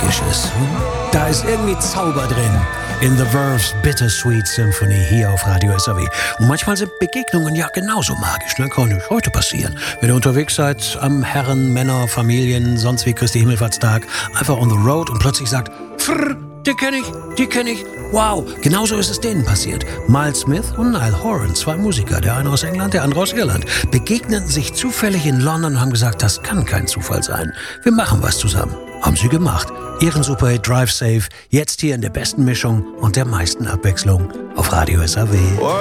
Magisches. Da ist irgendwie Zauber drin. In The Verve's Bittersweet Symphony hier auf Radio SAW. Und manchmal sind Begegnungen ja genauso magisch. Ne? Kann nicht heute passieren. Wenn ihr unterwegs seid am Herren, Männer, Familien, sonst wie Christi Himmelfahrtstag, einfach on the road und plötzlich sagt, frrr, die kenne ich. Wow, genauso ist es denen passiert. Miles Smith und Niall Horan, zwei Musiker, der eine aus England, der andere aus Irland, begegneten sich zufällig in London und haben gesagt, das kann kein Zufall sein. Wir machen was zusammen. Haben sie gemacht. Ihren Superhit Drive Safe, jetzt hier in der besten Mischung und der meisten Abwechslung auf Radio SAW.